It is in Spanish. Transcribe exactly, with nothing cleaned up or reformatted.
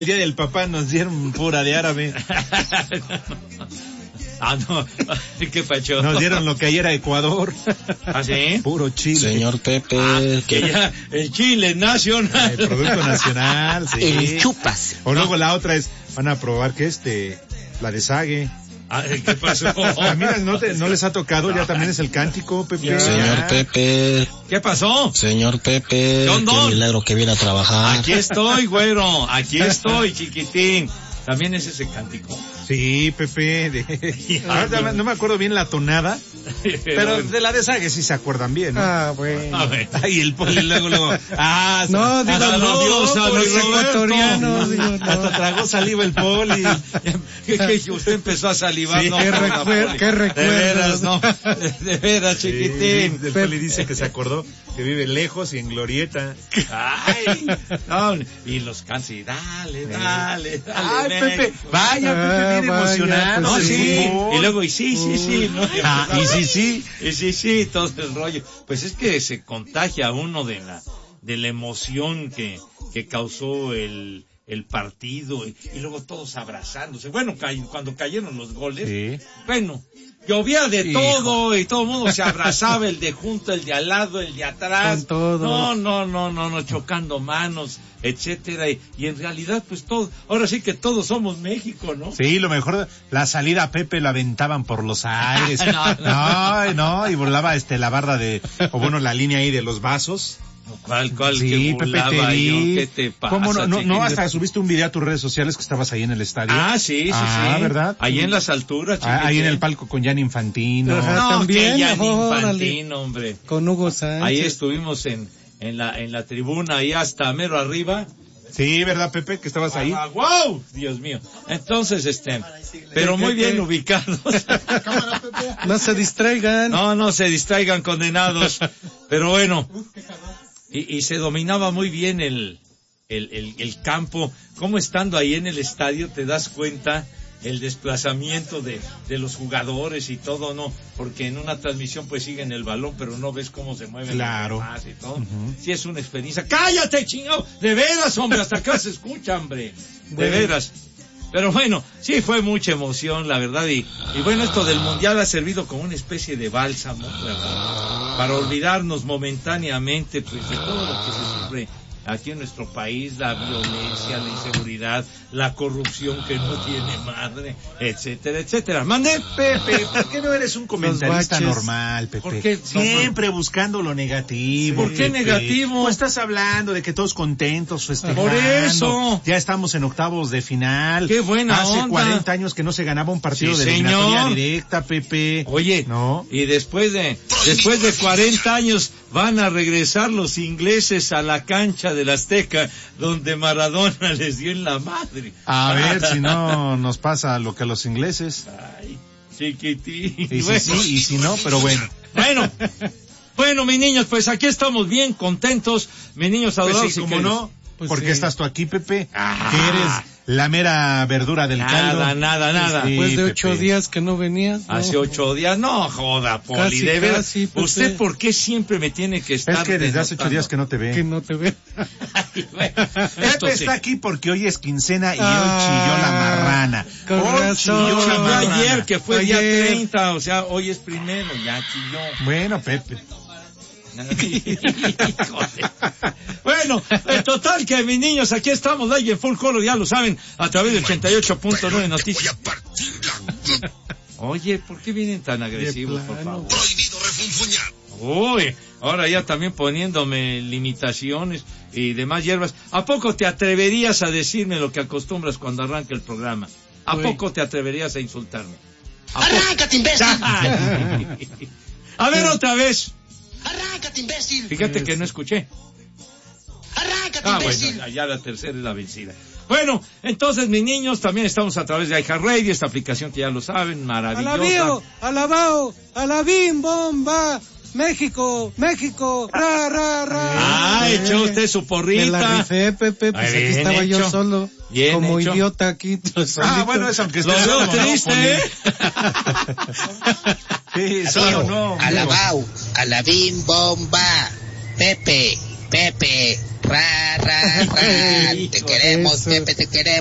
El día del papá nos dieron pura de árabe. Ah, no, qué pacho. Nos dieron lo que ayer era Ecuador. ¿Ah, sí? Puro chile. Señor Pepe. Ah, que ya, el chile nacional. El producto nacional, sí. El chupas. O luego la otra es, van a probar que este, la de Sague. Ah, ¿qué pasó? Ah, mira, no, te, no les ha tocado, ya también es el cántico, Pepe. Señor Pepe. ¿Qué pasó? Señor Pepe. John Don. Qué milagro que viene a trabajar. Aquí estoy, güero. Aquí estoy, chiquitín. ¿También es ese cántico? Sí, Pepe. De... Ahora no me acuerdo bien la tonada, pero de la de Sague sí se acuerdan bien, ¿no? Ah, bueno. A ver. Ay, el poli luego, luego. Ah, No, digo, hasta no, Dios, por Luis los Roberto. ecuatorianos, digo, no. Hasta tragó saliva el poli. ¿Qué, qué, usted empezó a salivar, Sí, no, qué no, recuer- Poli. qué De recuerdos, veras, ¿no? no. De, de veras, chiquitín. Sí, el poli dice que se acordó que vive lejos y en Glorieta. Ay, no, y los cansi, dale, dale, dale. Ay, México. Pepe, vaya, Pepe, bien Ah, vaya, emocionado. No, pues sí, sí. y luego, y sí, sí, sí, ¿no? Ah, y sí, sí. Y sí, sí, todo el rollo. Pues es que se contagia uno de la, de la emoción que, que causó el, el partido, y, y luego todos abrazándose. Bueno, ca- cuando cayeron los goles, Sí. bueno, llovía de Hijo. todo, y todo el mundo se abrazaba, el de junto, el de al lado, el de atrás. Con todo. No, no, no, no, no, chocando manos, etcétera, y, y en realidad, pues todo, ahora sí que todos somos México, ¿no? Sí, lo mejor, la salida a Pepe la aventaban por los aires. No, no, no, y volaba este la barra de, o bueno, la línea ahí de los vasos. ¿Cuál, cuál, Sí, que Pepe, burlaba te yo? vi. ¿Qué te pasa, ¿Cómo no? No, chiquitín? no, hasta subiste un video a tus redes sociales que estabas ahí en el estadio. Ah, sí, sí, Ah, sí. ¿verdad? Ahí en las alturas, Ah, ahí en chiquitín. el palco con Gianni Infantino. Ajá. No, También, que ya ni órale. Infantino, hombre. Con Hugo Sánchez. Ahí estuvimos en, en la, en la tribuna, ahí hasta mero arriba. Sí, ¿verdad, Pepe? Que estabas ahí. Ah, ¡wow! Dios mío. Entonces, este, pero muy bien ubicados. No se distraigan. No, no se distraigan, condenados. Pero bueno, y, y se dominaba muy bien el, el, el, el campo. Como estando ahí en el estadio te das cuenta el desplazamiento de, de los jugadores y todo, ¿no? Porque en una transmisión pues siguen el balón, pero no ves cómo se mueven Claro. los demás y todo. Uh-huh. Sí es una experiencia. ¡Cállate, chingado! De veras, hombre, hasta acá se escucha, hombre. De Bueno. veras. Pero bueno, sí fue mucha emoción, la verdad, y, y bueno, esto del mundial ha servido como una especie de bálsamo, ¿verdad? Para olvidarnos momentáneamente, pues, de todo lo que se sufre aquí en nuestro país, la violencia, la inseguridad, la corrupción que no tiene madre, etcétera, etcétera. ¿Mande? Pepe, ¿por qué no eres un comentarista baches. normal, Pepe? ¿Por qué? Siempre buscando lo negativo. ¿Por qué Pepe. negativo? Pues estás hablando de que todos contentos, festejando. Por eso. Ya estamos en octavos de final. ¡Qué buena Hace onda! cuarenta años que no se ganaba un partido Sí, de eliminatoria señor. directa, Pepe. Oye, ¿no? y después de, después de cuarenta años van a regresar los ingleses a la cancha del Azteca, donde Maradona les dio en la madre. A ver si no nos pasa lo que a los ingleses. Ay, chiquitín. Y si Bueno. sí, y si no, pero bueno. Bueno, bueno, mis niños, pues aquí estamos bien contentos, mis niños Pues adorados. sí, y ¿cómo queridos. no? Pues ¿Por qué sí. estás tú aquí, Pepe? Ah. Que eres la mera verdura del caldo. Nada, nada, nada. Sí, Después de ocho Pepe. días que no venías. ¿no? Hace ocho días, no joda, Poli, Casi, de veras. casi, pues, ¿Usted sí. por qué siempre me tiene que estar Es que desde hace ocho denotando? días que no te ve. Que no te ve. Ay, bueno, esto Pepe sí. está aquí porque hoy es quincena y Ah, hoy chilló la marrana. con Hoy razón. chilló la Chilló marrana. ayer, que fue Ayer. día treinta, o sea, hoy es primero, ya chilló. Bueno, Pepe. Híjole. Bueno, en total que mis niños, aquí estamos, ahí en Full Color, ya lo saben, a través del ochenta y ocho punto nueve Noticias. Oye, ¿por qué vienen tan agresivos, por plano. favor? Uy, ahora ya también poniéndome limitaciones y demás hierbas. ¿A poco te atreverías a decirme lo que acostumbras cuando arranca el programa? ¿A Uy. poco te atreverías a insultarme? ¿A poco? ¡Arráncate, imbécil! A ver otra vez. ¡Arráncate, imbécil! Fíjate que no escuché. ¡Arráncate, Ah, imbécil! bueno, ya la tercera es la vencida. Bueno, entonces, mis niños, también estamos a través de iHeartRadio, esta aplicación que ya lo saben, maravillosa. Alabío, alabao, alabim, bomba. México, México, ra, ra, ra. Ah, Eh, echó usted su Me la porrita. rifé, Pepe, pues Bien aquí estaba hecho. yo solo. Bien como hecho. idiota aquí. Ah, solito. bueno, es aunque Lo esté veo solo, ¿no, triste, Poli? ¿eh? Sí, solo no. Alabao, alabim, bomba. Pepe, Pepe, Ra, ra, ra. Te queremos, Pepe, te queremos.